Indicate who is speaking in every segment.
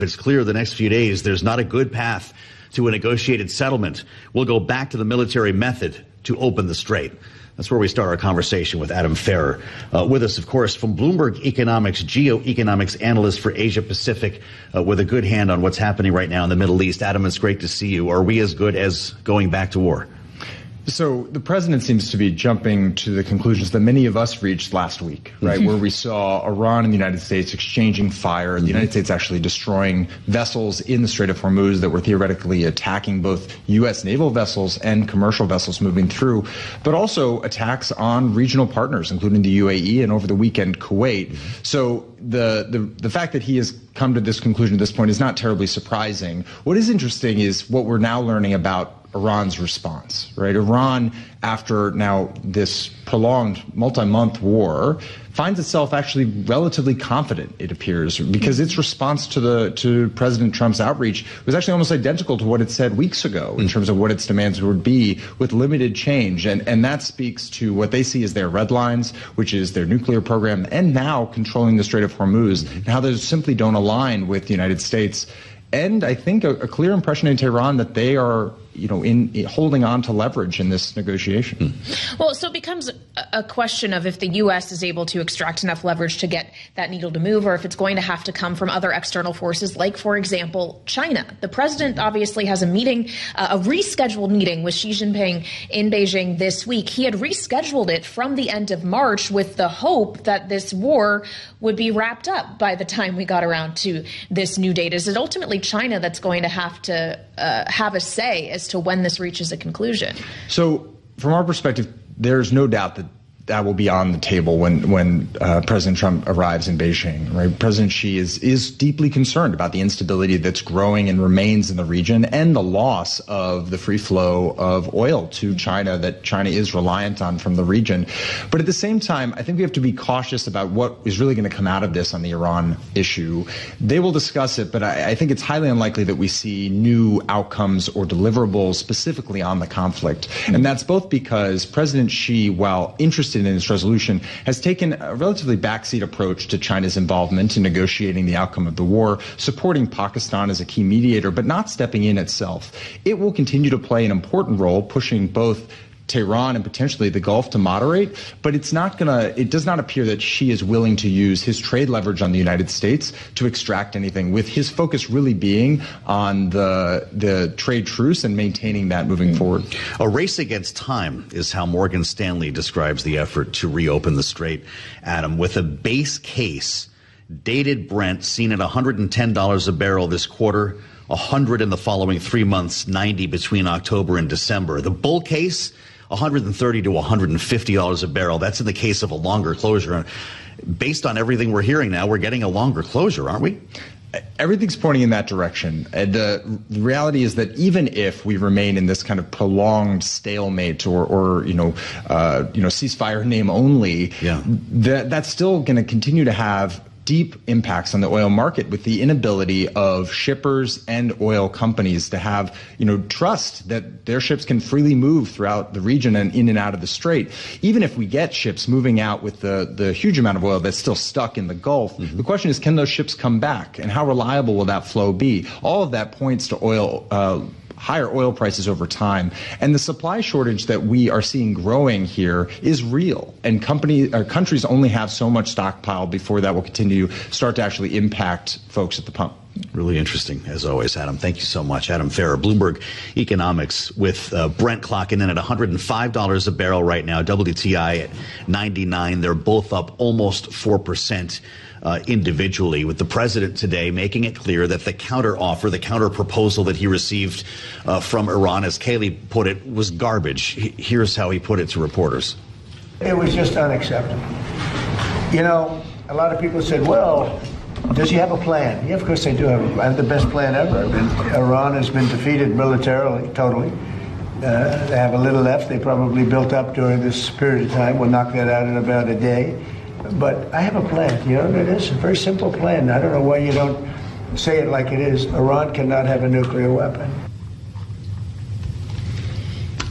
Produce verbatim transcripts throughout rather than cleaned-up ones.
Speaker 1: It's clear the next few days there's not a good path to a negotiated settlement. We'll go back to the military method to open the strait. That's where we start our conversation with Adam Ferrer. Uh, with us, of course, from Bloomberg Economics, geoeconomics analyst for Asia Pacific, uh, with a good hand on what's happening right now in the Middle East. Adam, it's great to see you. Are we as good as going back to war?
Speaker 2: So the president seems to be jumping to the conclusions that many of us reached last week, right, mm-hmm. where we saw Iran and the United States exchanging fire, mm-hmm. the United States actually destroying vessels in the Strait of Hormuz that were theoretically attacking both U S naval vessels and commercial vessels moving through, but also attacks on regional partners, including the U A E and over the weekend, Kuwait. Mm-hmm. So the, the, the fact that he has come to this conclusion at this point is not terribly surprising. What is interesting is what we're now learning about Iran's response, right? Iran, after now this prolonged multi-month war, finds itself actually relatively confident, it appears, because its response to the to President Trump's outreach was actually almost identical to what it said weeks ago in terms of what its demands would be, with limited change. And, and that speaks to what they see as their red lines, which is their nuclear program, and now controlling the Strait of Hormuz, and how those simply don't align with the United States. And I think a, a clear impression in Tehran that they are, you know, in, in holding on to leverage in this negotiation.
Speaker 3: Well, so it becomes a, a question of if the U S is able to extract enough leverage to get that needle to move, or if it's going to have to come from other external forces, like, for example, China. The president obviously has a meeting, uh, a rescheduled meeting with Xi Jinping in Beijing this week. He had rescheduled it from the end of March with the hope that this war would be wrapped up by the time we got around to this new date. Is it ultimately China that's going to have to uh, have a say as to when this reaches a conclusion?
Speaker 2: So from our perspective, there's no doubt that that will be on the table when when uh, President Trump arrives in Beijing. Right, President Xi is is deeply concerned about the instability that's growing and remains in the region, and the loss of the free flow of oil to China that China is reliant on from the region. But at the same time, I think we have to be cautious about what is really going to come out of this on the Iran issue. They will discuss it, but I, I think it's highly unlikely that we see new outcomes or deliverables specifically on the conflict. And that's both because President Xi, while interested in its resolution, has taken a relatively backseat approach to China's involvement in negotiating the outcome of the war, supporting Pakistan as a key mediator, but not stepping in itself. It will continue to play an important role, pushing both Tehran and potentially the Gulf to moderate, but it's not gonna, it does not appear that Xi is willing to use his trade leverage on the United States to extract anything, with his focus really being on the, the trade truce and maintaining that moving forward.
Speaker 1: A race against time is how Morgan Stanley describes the effort to reopen the strait, Adam, with a base case, dated Brent seen at one hundred ten dollars a barrel this quarter, one hundred in the following three months, ninety between October and December. The bull case, one hundred thirty to one hundred fifty dollars a barrel. That's in the case of a longer closure. Based on everything we're hearing now, we're getting a longer closure, aren't we?
Speaker 2: Everything's pointing in that direction. And uh, the reality is that even if we remain in this kind of prolonged stalemate or, or you know, uh, you know, ceasefire name only, yeah. that that's still going to continue to have deep impacts on the oil market, with the inability of shippers and oil companies to have, you know, trust that their ships can freely move throughout the region and in and out of the strait. Even if we get ships moving out with the, the huge amount of oil that's still stuck in the Gulf, mm-hmm. the question is, can those ships come back, and how reliable will that flow be? All of that points to oil uh, higher oil prices over time. And the supply shortage that we are seeing growing here is real. And company, uh, countries only have so much stockpile before that will continue to start to actually impact folks at the pump.
Speaker 1: Really interesting, as always, Adam. Thank you so much. Adam Ferrer, Bloomberg Economics, with uh, Brent clocking in at one hundred five dollars a barrel right now, W T I at ninety-nine. They're both up almost four percent. Uh, individually, with the president today making it clear that the counter offer, the counter proposal that he received uh, from Iran, as Kayleigh put it, was garbage. H- here's how he put it to reporters.
Speaker 4: It was just unacceptable. You know, a lot of people said, well, does he have a plan? Yeah, of course they do have, have the best plan ever. I mean, Iran has been defeated militarily, totally. Uh, they have a little left. They probably built up during this period of time. We'll knock that out in about a day. But I have a plan, you know what it is? A very simple plan. I don't know why you don't say it like it is. Iran cannot have a nuclear weapon.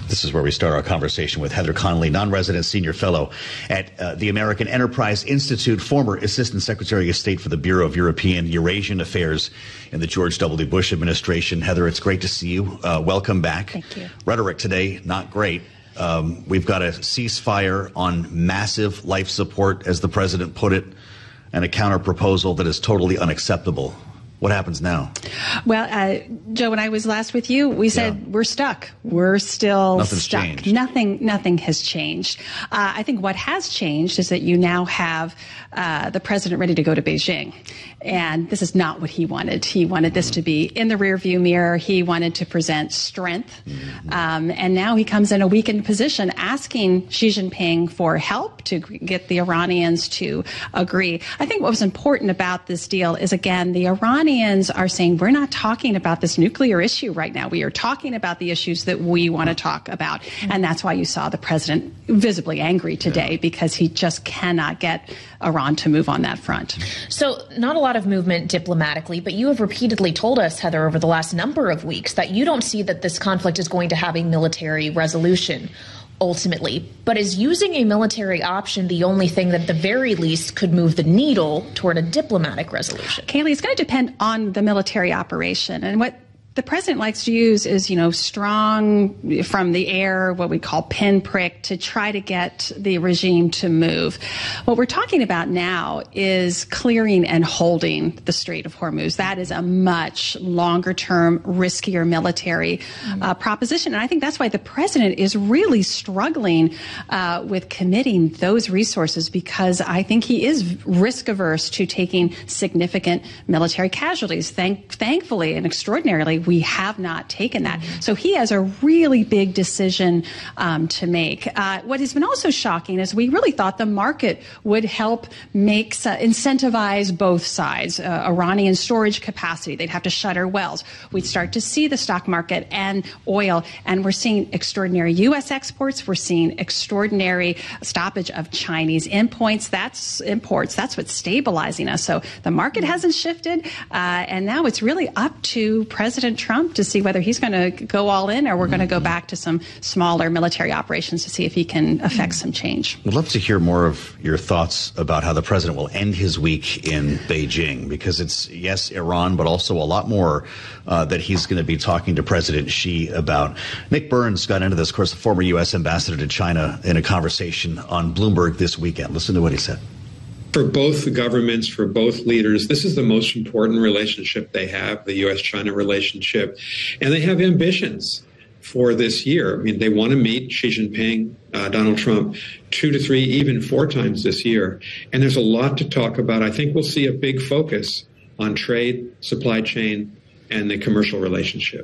Speaker 1: This is where we start our conversation with Heather Connolly, non-resident senior fellow at uh, the American Enterprise Institute, former assistant secretary of state for the Bureau of European Eurasian Affairs in the George W. Bush administration. Heather, it's great to see you. Uh, welcome back.
Speaker 5: Thank you.
Speaker 1: Rhetoric today, not great. Um, we've got a ceasefire on massive life support, as the president put it, and a counter proposal that is totally unacceptable. What happens now?
Speaker 5: Well, uh, Joe, when I was last with you, we said
Speaker 1: Yeah.
Speaker 5: we're stuck. We're still
Speaker 1: Nothing's
Speaker 5: stuck.
Speaker 1: changed.
Speaker 5: Nothing, nothing has changed. Uh, I think what has changed is that you now have uh, the president ready to go to Beijing. And this is not what he wanted. He wanted this to be in the rearview mirror. He wanted to present strength. Mm-hmm. Um, and now he comes in a weakened position asking Xi Jinping for help to get the Iranians to agree. I think what was important about this deal is, again, the Iranians are saying we're not talking about this nuclear issue right now. We are talking about the issues that we want to talk about. Mm-hmm. And that's why you saw the president visibly angry today, yeah. because he just cannot get Iran to move on that front.
Speaker 3: So not a lot of movement diplomatically, but you have repeatedly told us, Heather, over the last number of weeks that you don't see that this conflict is going to have a military resolution ultimately. But is using a military option the only thing that at the very least could move the needle toward a diplomatic resolution?
Speaker 5: Kayleigh, it's going to depend on the military operation. And what the president likes to use is, you know, strong from the air, what we call pinprick, to try to get the regime to move. What we're talking about now is clearing and holding the Strait of Hormuz. That is a much longer term, riskier military mm-hmm. uh, proposition. And I think that's why the president is really struggling uh, with committing those resources, because I think he is risk averse to taking significant military casualties. Thank, thankfully and extraordinarily, we have not taken that. Mm-hmm. So he has a really big decision um, to make. Uh, what has been also shocking is we really thought the market would help make uh, incentivize both sides. Uh, Iranian storage capacity, they'd have to shutter wells. We'd start to see the stock market and oil, and we're seeing extraordinary U S exports. We're seeing extraordinary stoppage of Chinese imports. That's imports. That's what's stabilizing us. So the market mm-hmm. hasn't shifted, uh, and now it's really up to President Trump to see whether he's going to go all in or we're mm-hmm. going to go back to some smaller military operations to see if he can affect mm-hmm. some change.
Speaker 1: We'd love to hear more of your thoughts about how the president will end his week in Beijing, because it's, yes, Iran, but also a lot more uh, that he's going to be talking to President Xi about. Nick Burns got into this, of course, the former U S ambassador to China, in a conversation on Bloomberg this weekend. Listen to what he said.
Speaker 6: For both the governments, for both leaders, this is the most important relationship they have, the U S China relationship. And they have ambitions for this year. I mean, they want to meet Xi Jinping, uh, Donald Trump, two to three, even four times this year. And there's a lot to talk about. I think we'll see a big focus on trade, supply chain, and the commercial relationship.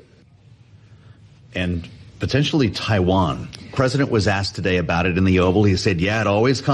Speaker 1: And potentially Taiwan. The president was asked today about it in the Oval. He said, yeah, it always comes